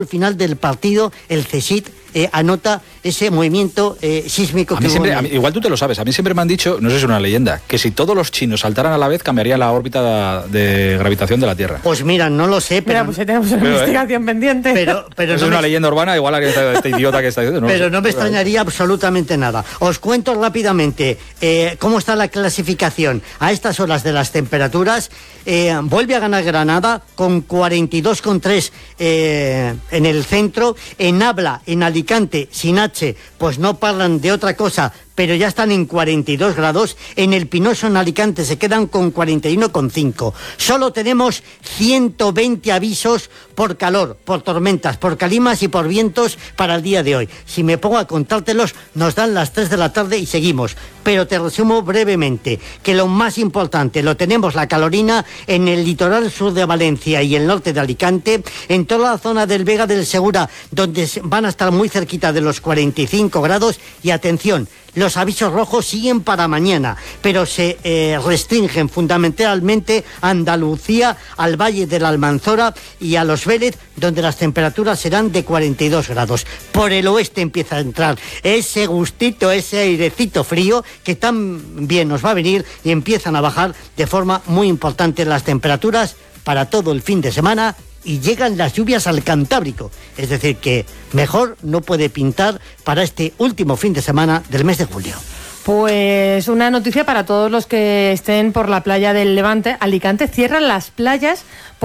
Al final del partido, el CSIC anota ese movimiento sísmico. Igual tú te lo sabes, a mí siempre me han dicho, no sé si es una leyenda, que si todos los chinos saltaran a la vez cambiaría la órbita de gravitación de la Tierra. Pues mira, no lo sé, pero... Mira, pues tenemos una investigación pendiente. Pero es una leyenda urbana, igual alguien está este idiota que está diciendo. Pero no me extrañaría absolutamente nada. Os cuento rápidamente cómo está la clasificación a estas horas de las temperaturas. Vuelve a ganar Granada con 42,3 en el centro. En Abla, en Alicante, sin H, pues no parlan de otra cosa, pero ya están en 42 grados. En el Pinoso, en Alicante, se quedan con 41,5. Solo tenemos 120 avisos por calor, por tormentas, por calimas y por vientos para el día de hoy. Si me pongo a contártelos, nos dan las 3 de la tarde y seguimos. Pero te resumo brevemente que lo más importante lo tenemos la calorina en el litoral sur de Valencia y el norte de Alicante, en toda la zona del Vega del Segura, donde van a estar muy cerquita de los 45 grados. Y atención, los avisos rojos siguen para mañana, pero se restringen fundamentalmente a Andalucía, al Valle de la Almanzora y a los Vélez, donde las temperaturas serán de 42 grados. Por el oeste empieza a entrar ese gustito, ese airecito frío que tan bien nos va a venir, y empiezan a bajar de forma muy importante las temperaturas para todo el fin de semana. Y llegan las lluvias al Cantábrico, es decir que mejor no puede pintar para este último fin de semana del mes de julio. Pues una noticia para todos los que estén por la playa del Levante. Alicante cierran las playas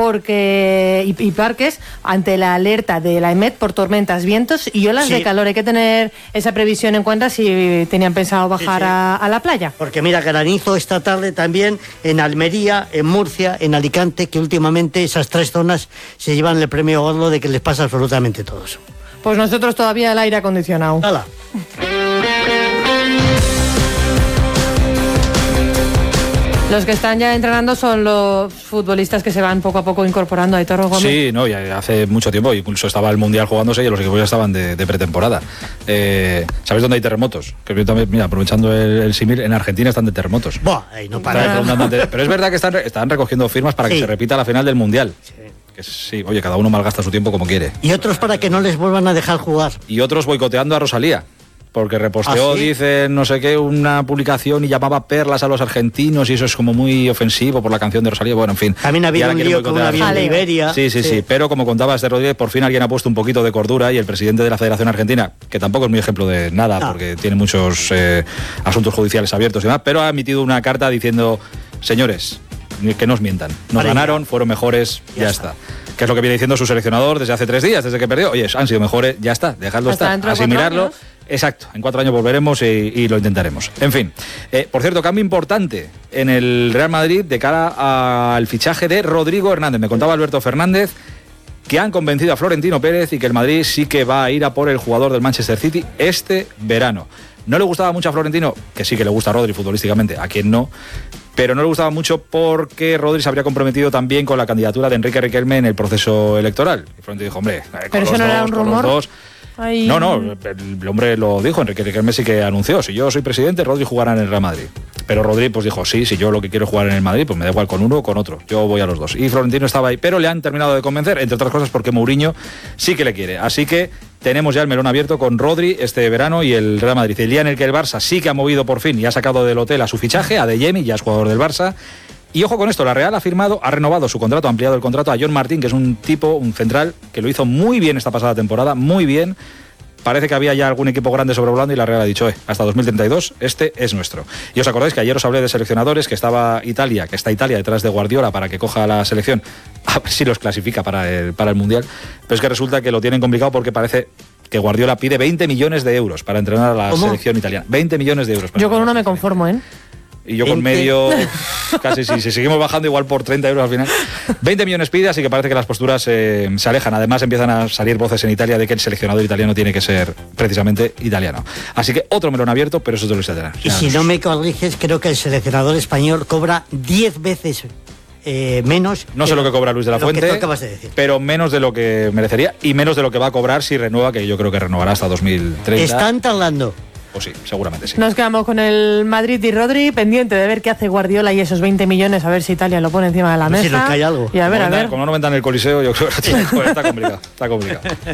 y parques ante la alerta de la EMET por tormentas, vientos y olas de calor. Hay que tener esa previsión en cuenta si tenían pensado bajar a la playa. Porque mira, granizo esta tarde también en Almería, en Murcia, en Alicante, que últimamente esas 3 zonas se llevan el premio gordo de que les pasa absolutamente todo eso. Pues nosotros todavía el aire acondicionado. ¡Hala! Los que están ya entrenando son los futbolistas que se van poco a poco incorporando a Aitor Gómez. Sí, no, ya hace mucho tiempo, incluso estaba el Mundial jugándose y los equipos ya estaban de pretemporada. ¿Sabéis dónde hay terremotos? Que yo también, mira, aprovechando el símil, en Argentina están de terremotos. Ahí no para. Pero es verdad que están recogiendo firmas para que se repita la final del Mundial. Sí, oye, cada uno malgasta su tiempo como quiere. Y otros para que no les vuelvan a dejar jugar. Y otros boicoteando a Rosalía. Porque reposteó, dice, no sé qué, una publicación y llamaba perlas a los argentinos y eso es como muy ofensivo por la canción de Rosalía. Bueno, en fin. También ha habido un lío con un avión de Iberia. Sí. Pero como contaba Rodríguez, por fin alguien ha puesto un poquito de cordura y el presidente de la Federación Argentina, que tampoco es muy ejemplo de nada, porque tiene muchos asuntos judiciales abiertos y demás, pero ha emitido una carta diciendo, señores, que nos mientan. Nos ganaron, fueron mejores, ya está. Que es lo que viene diciendo su seleccionador desde hace 3 días, desde que perdió. Oye, han sido mejores, ya está, dejadlo estar, asimilarlo. Exacto, en 4 años volveremos y lo intentaremos. En fin, por cierto, cambio importante en el Real Madrid de cara al fichaje de Rodrigo Hernández. Me contaba Alberto Fernández que han convencido a Florentino Pérez y que el Madrid sí que va a ir a por el jugador del Manchester City este verano. No le gustaba mucho a Florentino, que sí que le gusta a Rodri futbolísticamente, a quien no, pero no le gustaba mucho porque Rodri se habría comprometido también con la candidatura de Enrique Riquelme en el proceso electoral. Y Florentino dijo, hombre, pero eso no era un rumor. No, el hombre lo dijo, Enrique Riquelme sí que anunció, si yo soy presidente, Rodri jugará en el Real Madrid. Pero Rodri pues dijo, sí, si yo lo que quiero es jugar en el Madrid, pues me da igual con uno o con otro, yo voy a los dos. Y Florentino estaba ahí, pero le han terminado de convencer, entre otras cosas porque Mourinho sí que le quiere. Así que tenemos ya el melón abierto con Rodri este verano y el Real Madrid. El día en el que el Barça sí que ha movido por fin y ha sacado del hotel a su fichaje, a De Jemi, ya es jugador del Barça. Y ojo con esto, la Real ha renovado su contrato, ha ampliado el contrato a John Martín, que es un central que lo hizo muy bien esta pasada temporada, muy bien. Parece que había ya algún equipo grande sobrevolando y la Real ha dicho, hasta 2032, este es nuestro. Y os acordáis que ayer os hablé de seleccionadores, que está Italia detrás de Guardiola para que coja la selección, a ver si los clasifica para el Mundial. Pero es que resulta que lo tienen complicado porque parece que Guardiola pide 20 millones de euros para entrenar a la selección italiana. 20 millones de euros. Yo con uno me conformo, Y yo con medio, casi si seguimos bajando igual por 30 euros al final. 20 millones pide, así que parece que las posturas se alejan. Además empiezan a salir voces en Italia de que el seleccionador italiano tiene que ser precisamente italiano. Así que otro melón abierto, pero eso te lo voy a tener. Y si no me corriges, creo que el seleccionador español cobra 10 veces menos. No sé lo que cobra Luis de la Fuente, que tú acabas de decir, pero menos de lo que merecería y menos de lo que va a cobrar si renueva, que yo creo que renovará hasta 2030. Están tardando. Pues sí, seguramente sí. Nos quedamos con el Madrid y Rodri, pendiente de ver qué hace Guardiola y esos 20 millones, a ver si Italia lo pone encima de la mesa. Si nos cae algo. Y a ver. Como no vendan el Coliseo, yo creo que está complicado.